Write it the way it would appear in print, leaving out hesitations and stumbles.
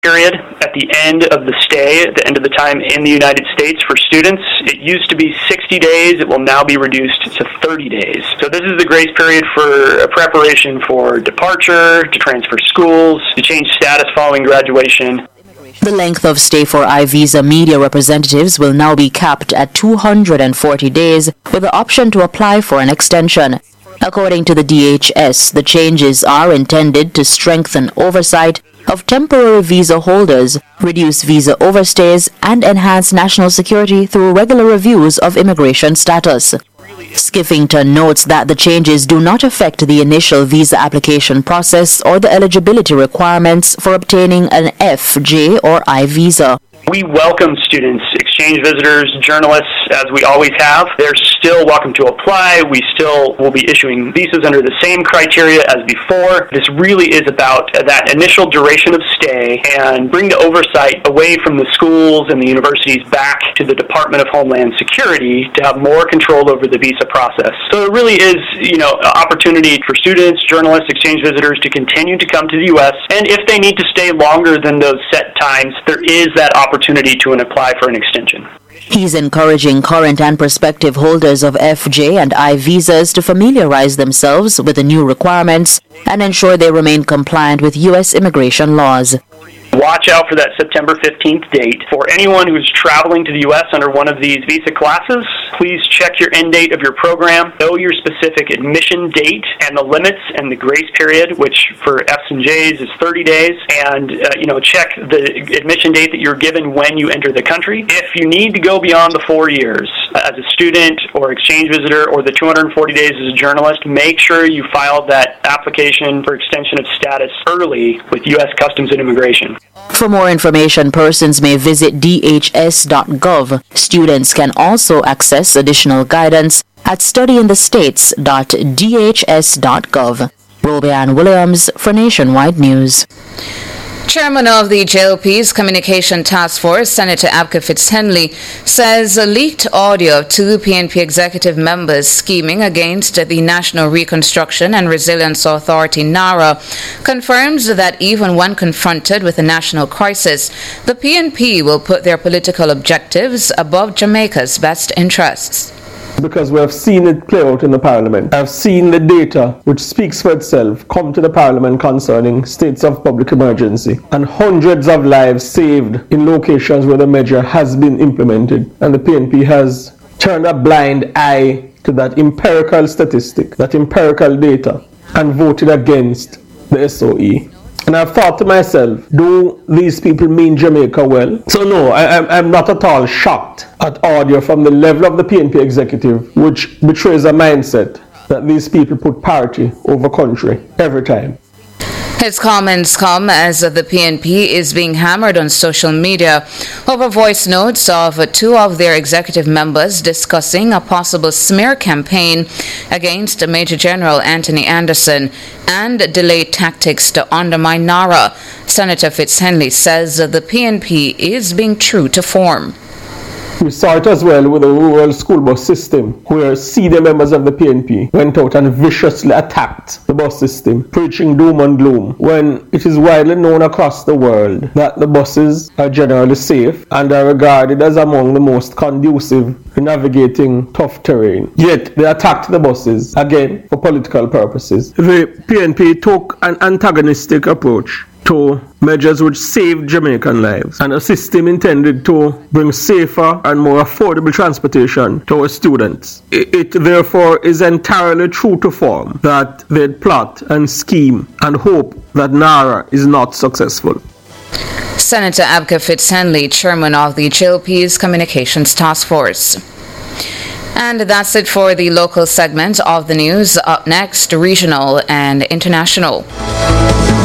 period at the end of the stay, at the end of the time in the United States for students. It used to be 60 days. It will now be reduced to 30 days. So this is the grace period for preparation for departure, to transfer schools, to change status following graduation. The length of stay for iVisa media representatives will now be capped at 240 days, with the option to apply for an extension. According to the DHS, the changes are intended to strengthen oversight of temporary visa holders, reduce visa overstays, and enhance national security through regular reviews of immigration status. Skiffington notes that the changes do not affect the initial visa application process or the eligibility requirements for obtaining an F, J, or I visa. We welcome students, exchange visitors, journalists, as we always have. They're still welcome to apply. We still will be issuing visas under the same criteria as before. This really is about that initial duration of stay and bring the oversight away from the schools and the universities back to the Department of Homeland Security to have more control over the visa process. So it really is, an opportunity for students, journalists, exchange visitors to continue to come to the U.S. And if they need to stay longer than those set times, there is that opportunity to apply for an extension. He's encouraging current and prospective holders of FJ and I visas to familiarize themselves with the new requirements and ensure they remain compliant with U.S. immigration laws. Watch out for that September 15th date. For anyone who's traveling to the U.S. under one of these visa classes, please check your end date of your program, know your specific admission date and the limits and the grace period, which for Fs and Js is 30 days, and check the admission date that you're given when you enter the country. If you need to go beyond the 4 years as a student or exchange visitor or the 240 days as a journalist, make sure you file that application for extension of status early with U.S. Customs and Immigration. For more information, persons may visit dhs.gov. Students can also access additional guidance at studyinthestates.dhs.gov. Robianne Williams for Nationwide News. Chairman of the JLP's Communication Task Force, Senator Abka Fitz-Henley, says a leaked audio of two PNP executive members scheming against the National Reconstruction and Resilience Authority, NARA, confirms that even when confronted with a national crisis, the PNP will put their political objectives above Jamaica's best interests. Because we have seen it play out in the Parliament. I've seen the data, which speaks for itself, come to the Parliament concerning states of public emergency, and hundreds of lives saved in locations where the measure has been implemented. And the PNP has turned a blind eye to that empirical statistic, that empirical data, and voted against the SOE. And I've thought to myself, do these people mean Jamaica well? So no, I'm not at all shocked at audio from the level of the PNP executive, which betrays a mindset that these people put party over country every time. His comments come as the PNP is being hammered on social media over voice notes of two of their executive members discussing a possible smear campaign against Major General Anthony Anderson and delayed tactics to undermine NARA. Senator Fitz-Henley says the PNP is being true to form. We saw it as well with the rural school bus system, where senior members of the PNP went out and viciously attacked the bus system, preaching doom and gloom, when it is widely known across the world that the buses are generally safe and are regarded as among the most conducive in navigating tough terrain. Yet they attacked the buses, again, for political purposes. The PNP took an antagonistic approach to measures which saved Jamaican lives, and a system intended to bring safer and more affordable transportation to our students. It therefore is entirely true to form that they'd plot and scheme and hope that NARA is not successful. Senator Abka Fitz-Henley, chairman of the JLP's Communications Task Force. And that's it for the local segment of the news. Up next, regional and international.